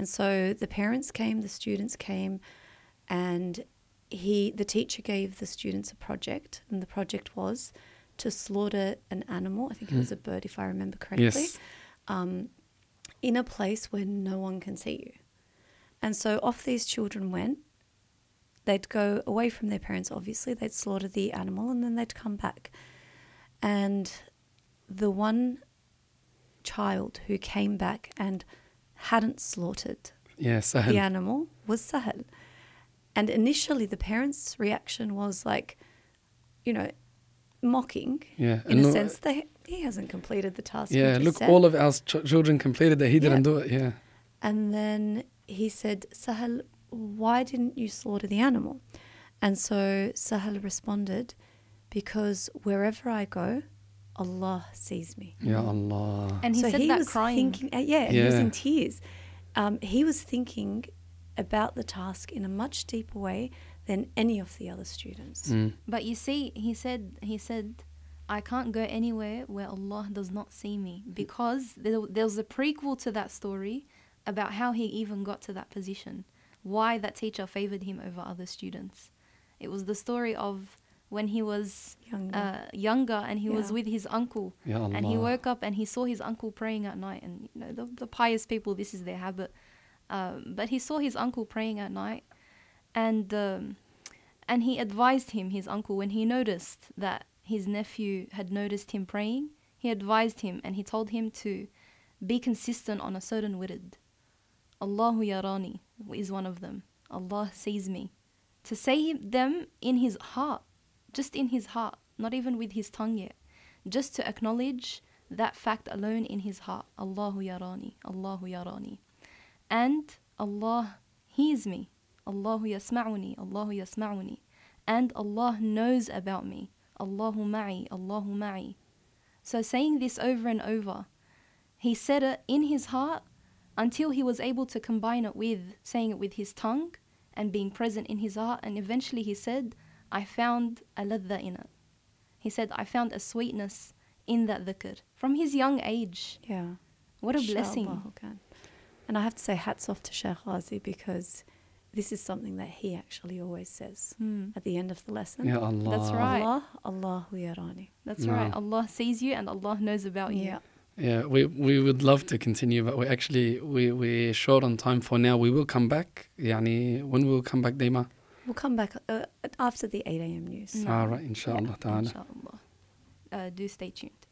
And so the parents came, the students came, and the teacher gave the students a project, and the project was to slaughter an animal. I think it was a bird, if I remember correctly, in a place where no one can see you. And so off these children went. They'd go away from their parents, obviously. They'd slaughter the animal, and then they'd come back. And the one child who came back and hadn't slaughtered the animal was Sahel. And initially the parents' reaction was like, mocking, in a sense that he hasn't completed the task. Yeah, look, all of our children completed that, he didn't do it, And then he said, Sahel, why didn't you slaughter the animal? And so Sahel responded, because wherever I go, Allah sees me. Ya Allah. And he said that crying. He was in tears. He was thinking about the task in a much deeper way than any of the other students. But you see, he said, I can't go anywhere where Allah does not see me, because there's a prequel to that story about how he even got to that position, why that teacher favored him over other students. It was the story of when he was younger and he was with his uncle, and he woke up and he saw his uncle praying at night, and the pious people, this is their habit, but he saw his uncle praying at night, and he advised him, his uncle, when he noticed that his nephew had noticed him praying, he advised him and he told him to be consistent on a certain wird. Allahu yarani is one of them. Allah sees me. To say them in his heart, just in his heart, not even with his tongue yet, just to acknowledge that fact alone in his heart. Allahu yarani, Allahu yarani. And Allah hears me. Allahu yasma'uni, Allahu yasma'uni. And Allah knows about me. Allahu ma'i, Allahu ma'i. So saying this over and over, he said it in his heart until he was able to combine it with saying it with his tongue and being present in his heart. And eventually he said, I found a ladha in it. He said, I found a sweetness in that dhikr from his young age. Yeah. What a blessing. And I have to say hats off to Sheikh Ghazi, because this is something that he actually always says at the end of the lesson. Ya Allah. That's right. Allahu yarani. That's right. Allah sees you and Allah knows about you. Yeah, we would love to continue, but we're short on time for now. We will come back. Yani, when will we come back, Dima? We'll come back after the 8 a.m. news. All right, inshallah ta'ala. Inshallah. Do stay tuned.